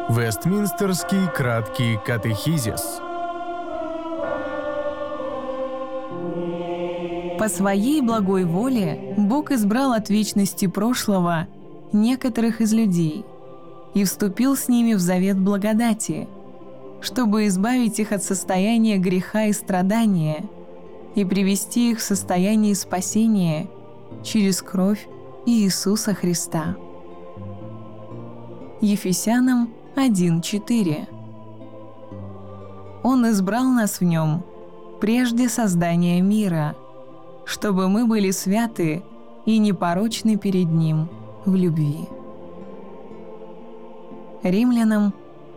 Вестминстерский краткий катехизис. По своей благой воле Бог избрал от вечности прошлого некоторых из людей и вступил с ними в завет благодати, чтобы избавить их от состояния греха и страдания и привести их в состояние спасения через кровь Иисуса Христа. Ефесянам 1:4. Он избрал нас в нем прежде создания мира, чтобы мы были святы и непорочны перед Ним в любви. Римлянам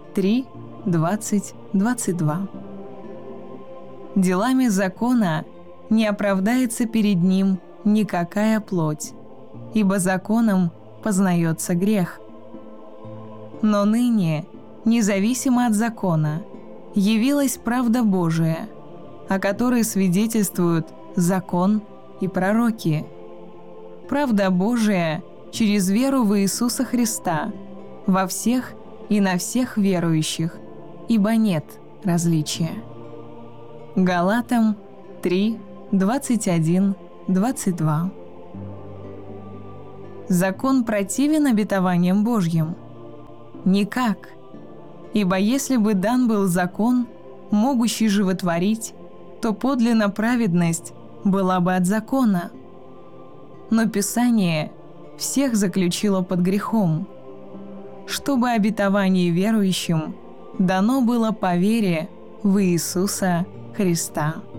3:20-22. Делами закона не оправдается перед Ним никакая плоть, ибо законом познается грех. Но ныне, независимо от закона, явилась правда Божия, о которой свидетельствуют закон и пророки. Правда Божия через веру в Иисуса Христа во всех и на всех верующих, ибо нет различия. Галатам 3:21-22. Закон противен обетованиям Божьим? Никак. Ибо если бы дан был закон, могущий животворить, то подлинно праведность была бы от закона. Но Писание всех заключило под грехом, чтобы обетование верующим дано было по вере в Иисуса Христа.